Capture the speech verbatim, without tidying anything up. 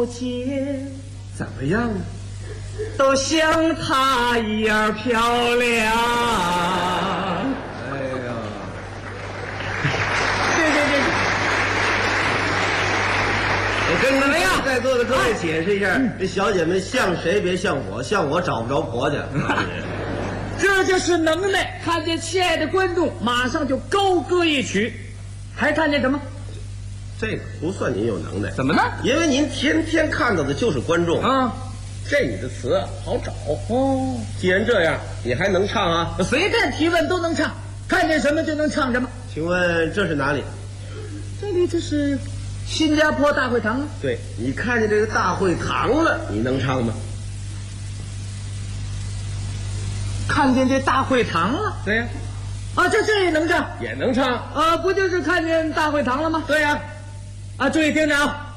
姐怎么样？ 都像她一样漂亮。 哎呀， 对对对， 我跟怎么样在座的各位解释一下，这小姐们像谁别像我，像我找不着婆家。 这就是能耐。看见亲爱的观众，马上就高歌一曲。还看见什么？ 这个不算您有能耐， 怎么呢？ 因为您天天看到的就是观众啊。 这你的词啊好找哦。 既然这样，你还能唱啊？ 随便提问都能唱，看见什么就能唱什么。 请问这是哪里？ 这里这是新加坡大会堂啊。 对，你看见这个大会堂了，你能唱吗？ 看见这大会堂了。 对呀、 啊，这这也能唱， 也能唱。 啊，不就是看见大会堂了吗？ 对呀、 啊，注意听着啊。